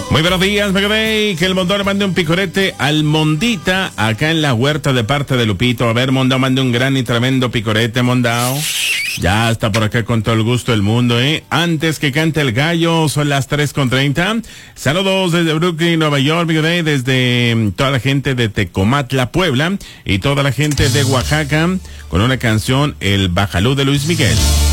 Muy buenos días, Megabay. Que el Mondao le mande un picorete al Mondita acá en la huerta de parte de Lupito. A ver, Mondao, mande un gran y tremendo picorete, Mondao. Ya está por acá con todo el gusto del mundo, ¿eh? Antes que cante el gallo, son las 3:30. Saludos desde Brooklyn, Nueva York, Megabay, desde toda la gente de Tecomatla, Puebla, y toda la gente de Oaxaca, con una canción, El Bajalú de Luis Miguel.